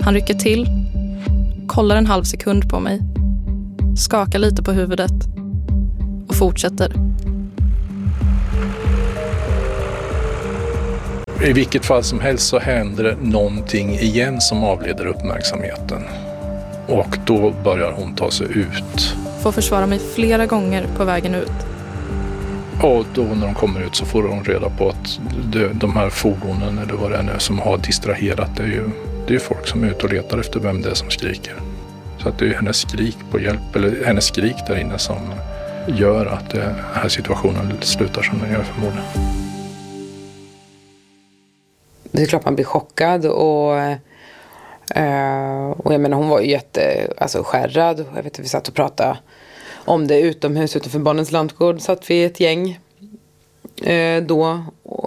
Han rycker till, kollar en halv sekund på mig, skakar lite på huvudet och fortsätter. I vilket fall som helst så händer det någonting igen som avleder uppmärksamheten. Och då börjar hon ta sig ut. Får försvara mig flera gånger på vägen ut. Och då när de kommer ut så får hon reda på att de här fordonen eller vad det är nu som har distraherat, det är ju folk som är ute och letar efter vem det är som skriker. Så att det är hennes skrik på hjälp, eller hennes skrik där inne som gör att den här situationen slutar som den gör förmodligen. Det är klart man blir chockad och jag menar hon var ju skärrad. Jag vet inte, vi satt och pratade om det utomhus utanför barnens lantgård. Satt vi ett gäng då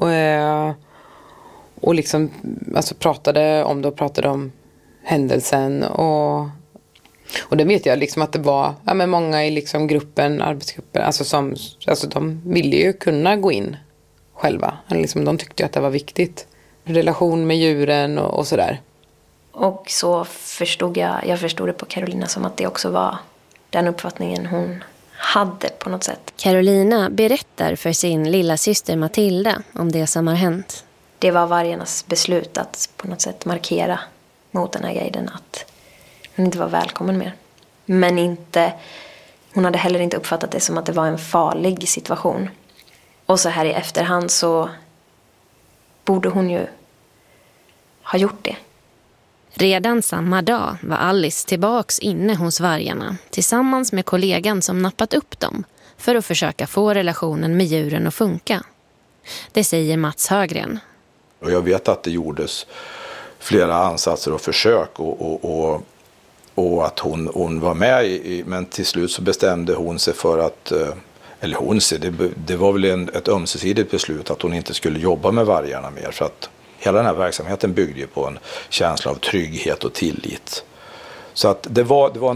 och liksom pratade om händelsen och det vet jag liksom att det var många i liksom arbetsgruppen de ville ju kunna gå in själva. Liksom, de tyckte ju att det var viktigt. Relation med djuren och sådär. Och så förstod jag förstod det på Carolina som att det också var den uppfattningen hon hade på något sätt. Carolina berättar för sin lilla syster Matilda om det som har hänt. Det var vargarnas beslut att på något sätt markera mot den här guiden att hon inte var välkommen mer. Men hon hade heller inte uppfattat det som att det var en farlig situation. Och så här i efterhand så borde hon ju ha gjort det. Redan samma dag var Alice tillbaks inne hos vargarna tillsammans med kollegan som nappat upp dem för att försöka få relationen med djuren att funka. Det säger Mats Högren. Och jag vet att det gjordes flera ansatser och försök och att hon var med men till slut så bestämde hon sig för att det var väl ett ömsesidigt beslut att hon inte skulle jobba med vargarna mer för att hela den här verksamheten byggde ju på en känsla av trygghet och tillit. Så att det var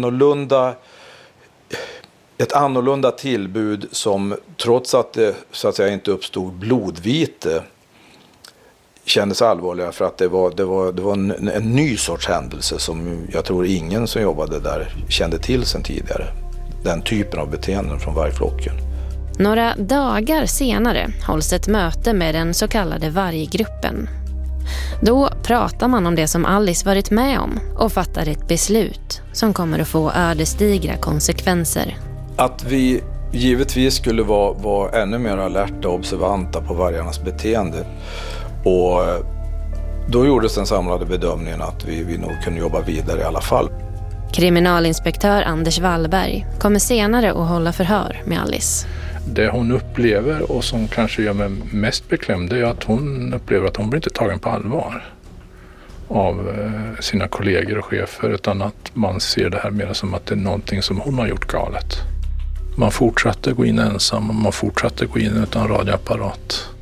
ett annorlunda tillbud som trots att det så att säga inte uppstod blodvite kändes allvarligare för att det var en ny sorts händelse som jag tror ingen som jobbade där kände till sedan tidigare. Den typen av beteenden från vargflocken. Några dagar senare hålls ett möte med den så kallade varggruppen. Då pratar man om det som Alice varit med om och fattar ett beslut som kommer att få ödesdigra konsekvenser. Att vi givetvis skulle vara ännu mer alerta och observanta på vargarnas beteende. Och då gjordes den samlade bedömningen att vi nog kunde jobba vidare i alla fall. Kriminalinspektör Anders Wallberg kommer senare att hålla förhör med Alice. Det hon upplever och som kanske gör mig mest beklämd är att hon upplever att hon blir inte tagen på allvar av sina kollegor och chefer utan att man ser det här mer som att det är någonting som hon har gjort galet. Man fortsatte gå in ensam och man fortsatte gå in utan radioapparat.